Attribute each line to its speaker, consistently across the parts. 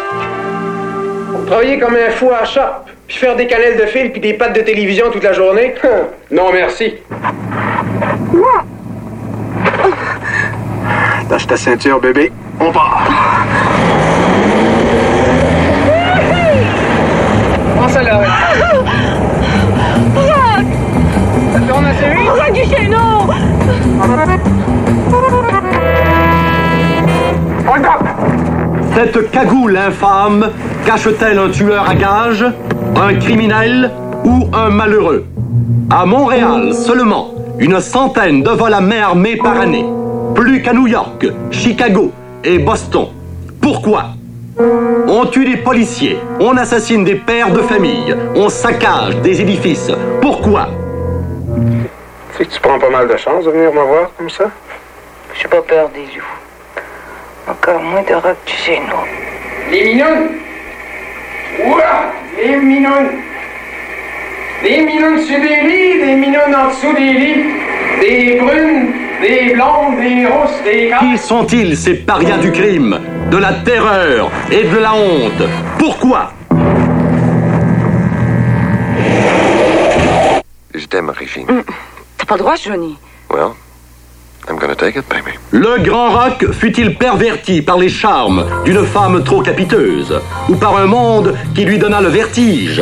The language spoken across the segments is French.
Speaker 1: Travailler comme un fou à la chape, puis faire des cannelles de fil puis des pattes de télévision toute la journée? Non, merci. Attache ta ceinture, bébé. On part. Prends ça là, ouais. Ça tourne assez vite?
Speaker 2: Rock du chaînon!
Speaker 1: Hold up!
Speaker 3: Cette cagoule infâme cache-t-elle un tueur à gages, un criminel ou un malheureux? À Montréal seulement, une centaine de vols à main armée par année. Plus qu'à New York, Chicago et Boston. Pourquoi? On tue des policiers, on assassine des pères de famille, on saccage des édifices. Pourquoi?
Speaker 1: Tu sais que tu prends pas mal de chance de venir me voir comme ça?
Speaker 4: J'ai pas peur des loups. Encore moins de rock du géno.
Speaker 1: Les minounes! Ouah! Les minounes! Des minounes sur des lits, des minounes en dessous des lits, des brunes, des blondes, des rousses, des...
Speaker 3: Qui sont-ils, ces parias du crime, de la terreur et de la honte? Pourquoi?
Speaker 5: Je t'aime, Régine.
Speaker 2: T'as pas le droit, Johnny.
Speaker 5: Well, I'm gonna take it, baby.
Speaker 3: Le grand rock fut-il perverti par les charmes d'une femme trop capiteuse ou par un monde qui lui donna le vertige?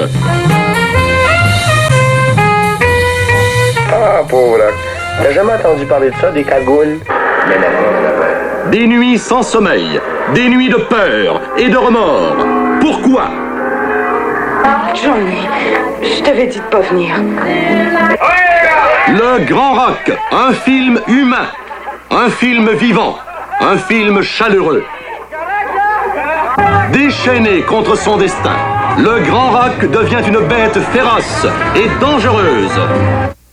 Speaker 1: Ah, pauvre Rock. T'as jamais entendu parler de ça, des cagoules? Mais non,
Speaker 3: Des nuits sans sommeil, des nuits de peur et de remords. Pourquoi?
Speaker 2: Johnny, je t'avais dit de pas venir.
Speaker 3: Le Grand Rock, un film humain, un film vivant, un film chaleureux. Déchaîné contre son destin, le Grand Rock devient une bête féroce et dangereuse.